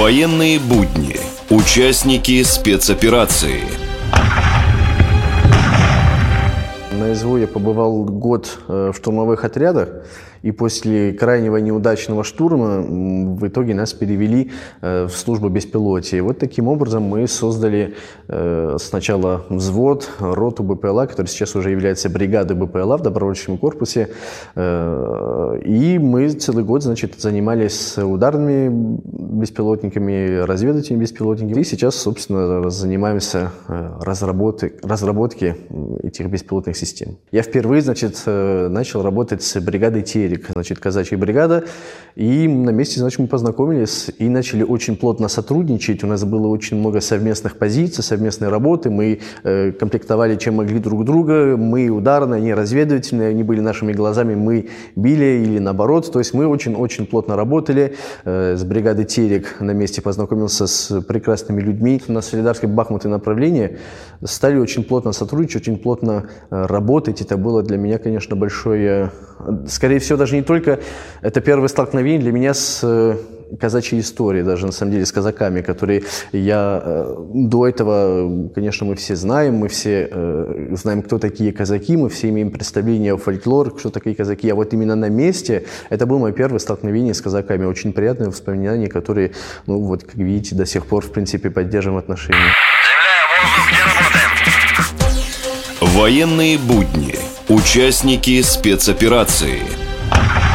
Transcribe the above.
Военные будни. Участники спецоперации. На СВО я побывал год в штурмовых отрядах, и после крайнего неудачного штурма в итоге нас перевели в службу беспилотия. Вот таким образом мы создали сначала взвод, роту БПЛА, который сейчас уже является бригадой БПЛА в добровольческом корпусе. И мы целый год, занимались ударными беспилотниками, разведывательными беспилотниками. И сейчас, собственно, занимаемся разработкой этих беспилотных систем. Я впервые, начал работать с бригадой «Терек», казачья бригада, и на месте, мы познакомились и начали очень плотно сотрудничать. У нас было очень много совместных позиций, совместной работы. Мы комплектовали, чем могли, друг друга. Мы ударные, они разведывательные, они были нашими глазами, мы били или наоборот. То есть мы очень-очень плотно работали. С бригадой «Терек» на месте познакомился с прекрасными людьми. На Солидарское, Бахмут и направлении стали очень плотно сотрудничать, очень плотно работать. Это было для меня, конечно, большое... Скорее всего, даже не только это первое столкновение для меня с казачьей историей, даже на самом деле с казаками, которые я до этого, конечно, мы все знаем, мы все знаем, кто такие казаки, мы все имеем представление о фольклоре, что такие казаки, а вот именно на месте это было мое первое столкновение с казаками, очень приятные воспоминания, которые, как видите, до сих пор, в принципе, поддерживаем отношения. Военные будни. Участники спецоперации.